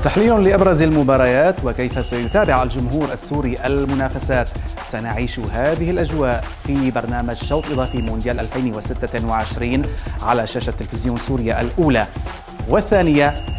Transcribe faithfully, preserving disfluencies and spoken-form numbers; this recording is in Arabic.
تحليل لأبرز المباريات وكيف سيتابع الجمهور السوري المنافسات. سنعيش هذه الأجواء في برنامج شوط إضافي مونديال ألفين وستة وعشرين على شاشة تلفزيون سوريا الأولى والثانية